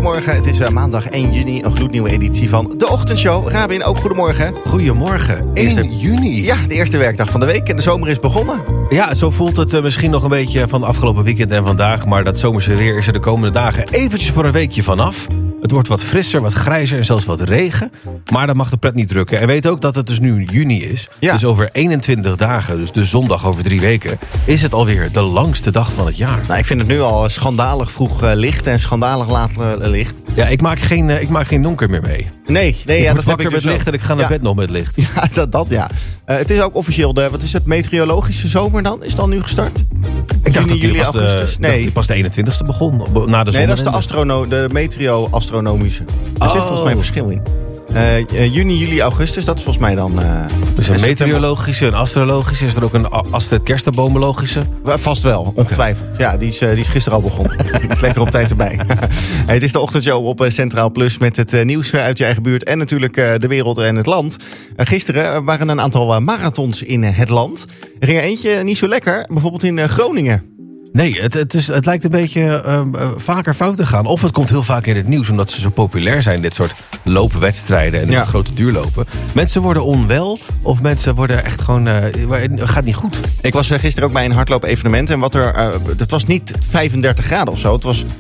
goedemorgen. Het is maandag 1 juni, een gloednieuwe editie van De Ochtendshow. Rabin, ook goedemorgen. Goedemorgen, 1 juni. Ja, de eerste werkdag van de week en de zomer is begonnen. Ja, zo voelt het misschien nog een beetje van afgelopen weekend en vandaag. Maar dat zomerse weer is er de komende dagen eventjes voor een weekje vanaf. Het wordt wat frisser, wat grijzer en zelfs wat regen. Maar dat mag de pret niet drukken. En weet ook dat het dus nu juni is. Ja. Dus over 21 dagen, dus de zondag over 3 weken... is het alweer de langste dag van het jaar. Nou, ik vind het nu al schandalig vroeg licht en schandalig laat licht. Ja, ik maak geen donker meer mee. Nee, Ik ja, word dat heb wakker ik met dus licht en ik ga naar bed nog met licht. Ja, dat ja. Het is ook officieel wat is het, meteorologische zomer dan? Is dan nu gestart? Ik dacht Juni, dat juli, augustus? Nee. die pas de 21ste begon, na de Nee, dat is zonnewende. de meteo-astronomische. Er zit volgens mij een verschil in. Juni, juli, augustus, dat is volgens mij dan... Dus een meteorologische, een astrologische. Is er ook een Astrid Kerstenboomologische? Vast wel, ongetwijfeld. Ja, die is gisteren al begonnen. Die is lekker op tijd erbij. Het is de ochtendshow op Centraal Plus met het nieuws uit je eigen buurt en natuurlijk de wereld en het land. Gisteren waren een aantal marathons in het land. Er ging er eentje niet zo lekker, bijvoorbeeld in Groningen. Nee, het lijkt een beetje vaker fout te gaan. Of het komt heel vaak in het nieuws omdat ze zo populair zijn, dit soort loopwedstrijden en grote duurlopen. Mensen worden onwel of mensen worden echt gewoon... gaat niet goed. Ik was gisteren ook bij een hardloop-evenement en het was niet 35 graden of zo. Het was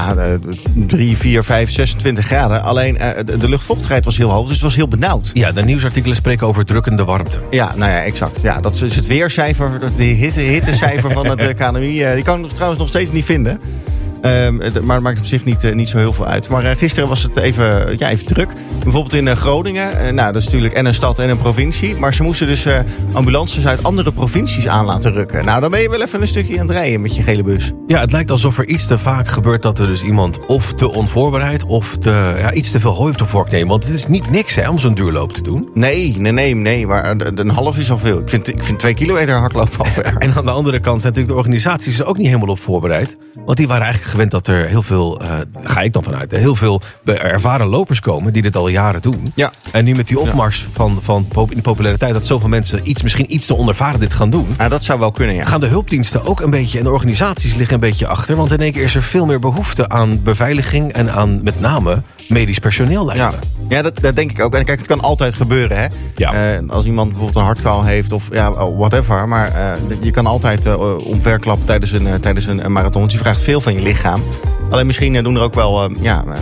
3, 4, 5, 26 graden. Alleen de luchtvochtigheid was heel hoog, dus het was heel benauwd. Ja, de nieuwsartikelen spreken over drukkende warmte. Ja, nou ja, exact. Ja, dat is het weercijfer, de hittecijfer van het KNMI. Die kan ik trouwens nog steeds niet vinden. Maar het maakt op zich niet zo heel veel uit. Maar gisteren was het even druk. Bijvoorbeeld in Groningen. Dat is natuurlijk en een stad en een provincie. Maar ze moesten dus ambulances uit andere provincies aan laten rukken. Nou, dan ben je wel even een stukje aan het rijden met je gele bus. Ja, het lijkt alsof er iets te vaak gebeurt dat er dus iemand of te onvoorbereid of iets te veel hooi op de vork neemt. Want het is niet niks om zo'n duurloop te doen. Nee. Maar een half is al veel. Ik vind 2 kilometer hardlopen al ver. En aan de andere kant zijn natuurlijk de organisaties er ook niet helemaal op voorbereid. Want die waren eigenlijk gewend dat er heel veel, ga ik dan vanuit, heel veel ervaren lopers komen die dit al jaren doen. Ja. En nu met die opmars van de populariteit dat zoveel mensen misschien iets te onervaren dit gaan doen. Ja, dat zou wel kunnen, ja. Gaan de hulpdiensten ook een beetje en de organisaties liggen een beetje achter. Want in één keer is er veel meer behoefte aan beveiliging en aan met name medisch personeel lijkt me. Ja, dat denk ik ook. En kijk, het kan altijd gebeuren, hè. Ja. Als iemand bijvoorbeeld een hartkwal heeft of whatever. Maar je kan altijd omverklappen tijdens een marathon. Want je vraagt veel van je lichaam. Alleen misschien doen er ook wel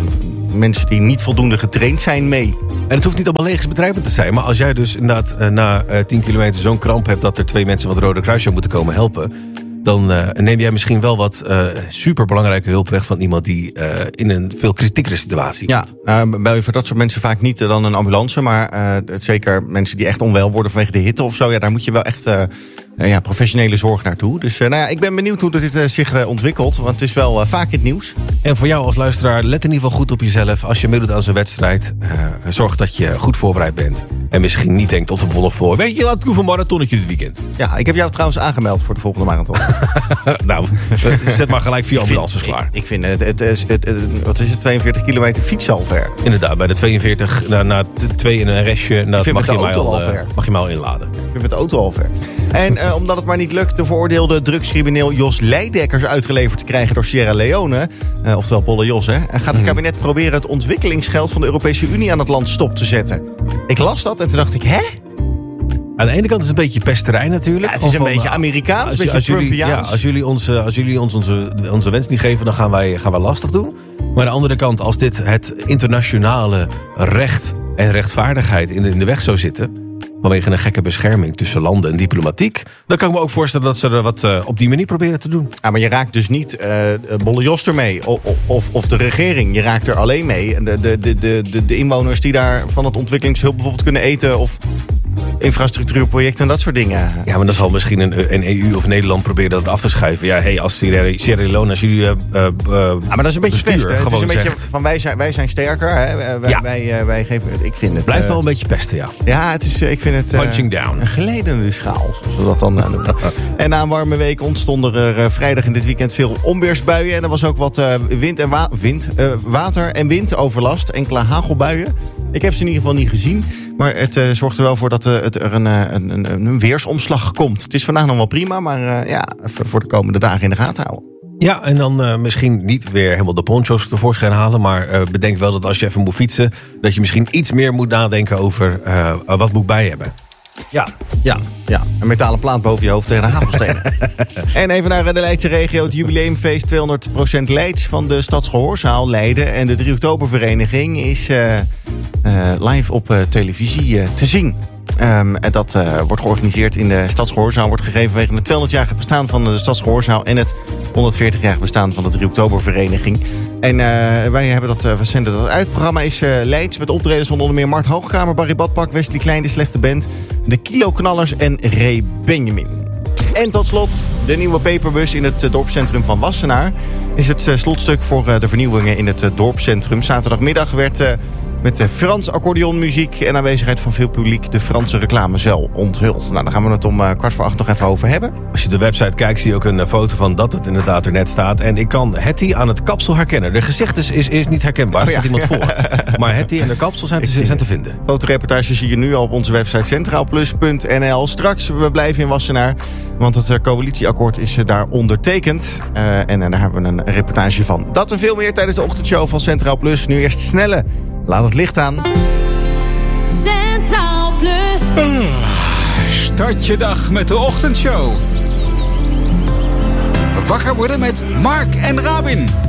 mensen die niet voldoende getraind zijn mee. En het hoeft niet allemaal levensbedrijvend te zijn. Maar als jij dus inderdaad na 10 kilometer zo'n kramp hebt dat er 2 mensen van het Rode Kruisje moeten komen helpen, dan neem jij misschien wel wat superbelangrijke hulp weg van iemand die in een veel kritiekere situatie komt. Ja, bij voor dat soort mensen vaak niet dan een ambulance. Maar zeker mensen die echt onwel worden vanwege de hitte of zo. Ja, daar moet je wel echt professionele zorg naartoe. Dus ik ben benieuwd hoe dit zich ontwikkelt. Want het is wel vaak in het nieuws. En voor jou als luisteraar, let in ieder geval goed op jezelf. Als je meedoet aan zo'n wedstrijd, zorg dat je goed voorbereid bent. En misschien niet denkt tot de bollen voor. Weet je wat, ik hoef een marathonnetje dit weekend. Ja, ik heb jou trouwens aangemeld voor de volgende marathon. Nou, zet maar gelijk 4 ambulances klaar. Ik vind wat is het, 42 kilometer fiets al ver. Inderdaad, bij de 42, na 2 in een restje, mag je mij al inladen. Ik vind met de auto al ver. En omdat het maar niet lukt de veroordeelde drugscrimineel Jos Leidekkers uitgeleverd te krijgen door Sierra Leone, oftewel Bolle Jos, gaat het kabinet proberen het ontwikkelingsgeld van de Europese Unie aan het land stop te zetten. Ik las dat en toen dacht ik, hè? Aan de ene kant is het een beetje pesterij natuurlijk. Ja, het is een beetje Amerikaans, een beetje Trumpiaans. Als jullie ons onze wens niet geven, dan gaan wij lastig doen. Maar aan de andere kant, als dit het internationale recht en rechtvaardigheid in de weg zou zitten, vanwege een gekke bescherming tussen landen en diplomatiek, dan kan ik me ook voorstellen dat ze er wat op die manier proberen te doen. Ja, maar je raakt dus niet Bolle Jos ermee of de regering. Je raakt er alleen mee. De inwoners die daar van het ontwikkelingshulp bijvoorbeeld kunnen eten of infrastructuurprojecten en dat soort dingen. Ja, maar dan zal misschien een EU of Nederland proberen dat af te schuiven. Ja, als Sierra Leone, als jullie maar dat is een beetje pest. Het is een beetje van wij zijn sterker. Hè? Wij geven. Ik vind het. Blijft wel een beetje pesten, ja. Ja, het is. Ik vind het. Punching down. Een geledende schaal, zoals we dat dan noemen. En na een warme week ontstonden er vrijdag en dit weekend veel onweersbuien. En er was ook wat water- en windoverlast. Enkele hagelbuien. Ik heb ze in ieder geval niet gezien. Maar het zorgt er wel voor dat er een weersomslag komt. Het is vandaag nog wel prima, maar even voor de komende dagen in de gaten houden. Ja, en dan misschien niet weer helemaal de poncho's tevoorschijn halen. Maar bedenk wel dat als je even moet fietsen, dat je misschien iets meer moet nadenken over wat moet ik bij hebben. Ja. Een metalen plaat boven je hoofd tegen de hagelstenen. En even naar de Leidse regio. Het jubileumfeest 200% Leids van de Stadsgehoorzaal Leiden. En de 3 Oktobervereniging is live op televisie te zien. En dat wordt georganiseerd in de Stadsgehoorzaal. Wordt gegeven vanwege het 200-jarige bestaan van de Stadsgehoorzaal en het 140-jarige bestaan van de 3 Oktobervereniging. En wij zenden dat uit. Het programma is Leids met optredens van onder meer Mart Hoogkamer, Barry Badpak, Wesley Klein, de Slechte Band, de Kiloknallers en Ray Benjamin. En tot slot, de nieuwe peperbus in het dorpscentrum van Wassenaar is het slotstuk voor de vernieuwingen in het dorpscentrum. Zaterdagmiddag werd met de Frans accordeonmuziek en aanwezigheid van veel publiek de Franse reclamezuil onthuld. Nou, daar gaan we het om 7:15 nog even over hebben. Als je de website kijkt, zie je ook een foto van dat het inderdaad er net staat. En ik kan Hetty aan het kapsel herkennen. De gezicht is niet herkenbaar, er staat iemand voor. Maar Hetty en de kapsel zijn te vinden. Fotoreportage zie je nu al op onze website centraalplus.nl. Straks, we blijven in Wassenaar, want het coalitieakkoord is daar ondertekend. En daar hebben we een reportage van. Dat en veel meer tijdens de ochtendshow van Centraal Plus. Nu eerst snelle. Laat het licht aan. Centraal Plus. Start je dag met de ochtendshow. Wakker worden met Mark en Rabin.